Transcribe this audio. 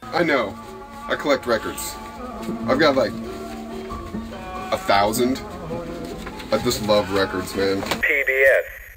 I know. I collect records. I've got like 1,000. I just love records, man. PBS.